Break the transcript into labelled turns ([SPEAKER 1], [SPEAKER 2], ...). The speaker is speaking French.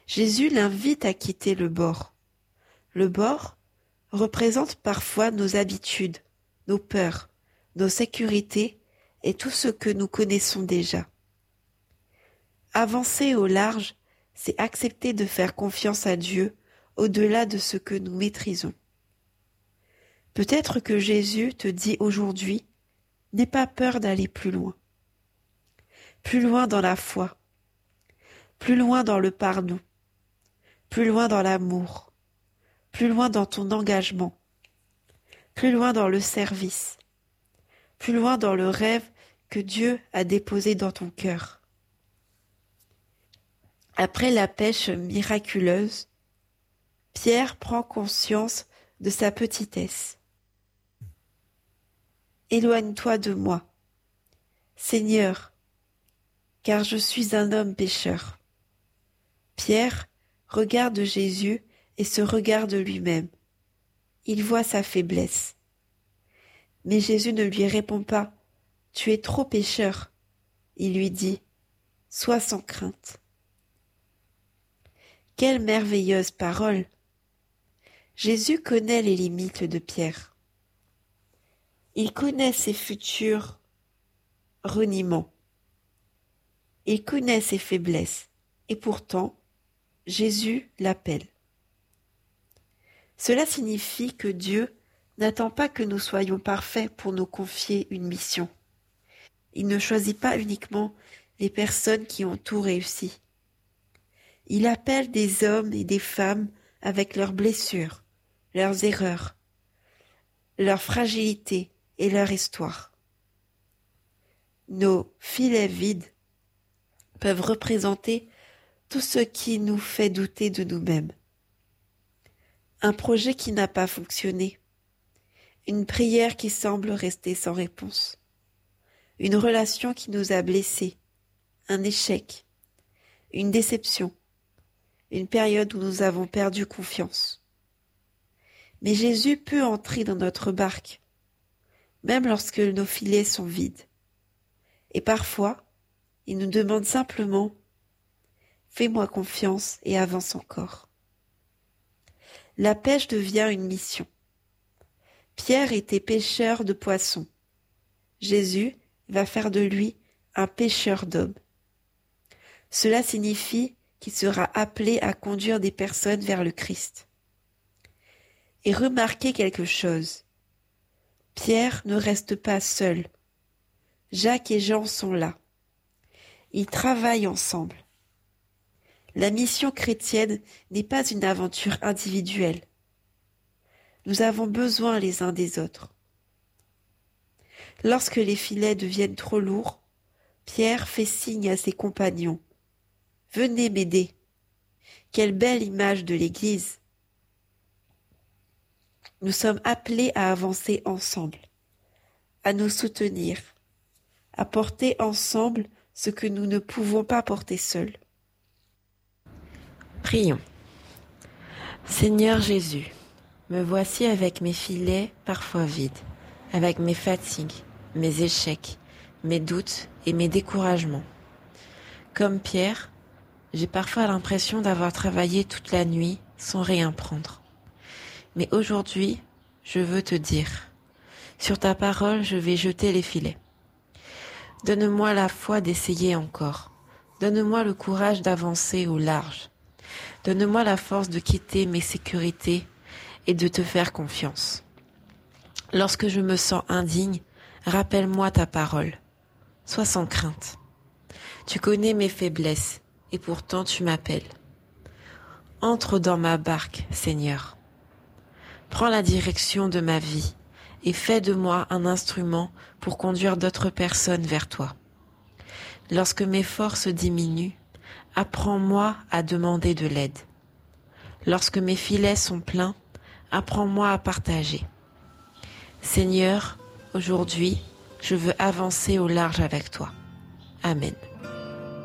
[SPEAKER 1] Jésus l'invite à quitter le bord. Le bord représente parfois nos habitudes, nos peurs, nos sécurités et tout ce que nous connaissons déjà. Avancer au large, c'est accepter de faire confiance à Dieu au-delà de ce que nous maîtrisons. Peut-être que Jésus te dit aujourd'hui, n'aie pas peur d'aller plus loin dans la foi, plus loin dans le pardon, plus loin dans l'amour, plus loin dans ton engagement, plus loin dans le service, plus loin dans le rêve que Dieu a déposé dans ton cœur. Après la pêche miraculeuse, Pierre prend conscience de sa petitesse. Éloigne-toi de moi, Seigneur, car je suis un homme pécheur. Pierre regarde Jésus et se regarde lui-même. Il voit sa faiblesse. Mais Jésus ne lui répond pas, « Tu es trop pécheur ». Il lui dit, « Sois sans crainte ». Quelle merveilleuse parole! Jésus connaît les limites de Pierre. Il connaît ses futurs reniements. Il connaît ses faiblesses. Et pourtant, Jésus l'appelle. Cela signifie que Dieu n'attend pas que nous soyons parfaits pour nous confier une mission. Il ne choisit pas uniquement les personnes qui ont tout réussi. Il appelle des hommes et des femmes avec leurs blessures, leurs erreurs, leur fragilité et leur histoire. Nos filets vides peuvent représenter tout ce qui nous fait douter de nous-mêmes. Un projet qui n'a pas fonctionné, une prière qui semble rester sans réponse, une relation qui nous a blessés, un échec, une déception, une période où nous avons perdu confiance. Mais Jésus peut entrer dans notre barque, même lorsque nos filets sont vides. Et parfois, il nous demande simplement « Fais-moi confiance et avance encore ». La pêche devient une mission. Pierre était pêcheur de poissons. Jésus va faire de lui un pêcheur d'hommes. Cela signifie qu'il sera appelé à conduire des personnes vers le Christ. Et remarquez quelque chose. Pierre ne reste pas seul. Jacques et Jean sont là. Ils travaillent ensemble. La mission chrétienne n'est pas une aventure individuelle. Nous avons besoin les uns des autres. Lorsque les filets deviennent trop lourds, Pierre fait signe à ses compagnons. « Venez m'aider ». Quelle belle image de l'Église. Nous sommes appelés à avancer ensemble, à nous soutenir, à porter ensemble ce que nous ne pouvons pas porter seuls. Prions. Seigneur Jésus, me voici avec mes filets parfois vides, avec mes fatigues, mes échecs, mes doutes et mes découragements. Comme Pierre, j'ai parfois l'impression d'avoir travaillé toute la nuit sans rien prendre. Mais aujourd'hui, je veux te dire, sur ta parole, je vais jeter les filets. Donne-moi la foi d'essayer encore. Donne-moi le courage d'avancer au large. Donne-moi la force de quitter mes sécurités et de te faire confiance. Lorsque je me sens indigne, rappelle-moi ta parole. Sois sans crainte. Tu connais mes faiblesses. Et pourtant tu m'appelles. Entre dans ma barque, Seigneur. Prends la direction de ma vie et fais de moi un instrument pour conduire d'autres personnes vers toi. Lorsque mes forces diminuent, apprends-moi à demander de l'aide. Lorsque mes filets sont pleins, apprends-moi à partager. Seigneur, aujourd'hui, je veux avancer au large avec toi. Amen.